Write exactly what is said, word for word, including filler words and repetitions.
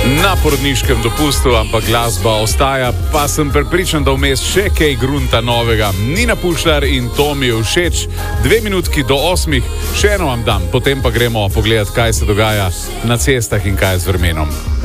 na porodniškem dopustu, ampak glasba ostaja, pa sem prepričan, da vmes še kaj grunta novega. Nina Pušlar in to mi je všeč. Dve minutki do osmih, še eno vam dam, potem pa gremo pogledat, kaj se dogaja na cestah in kaj je z vremenom.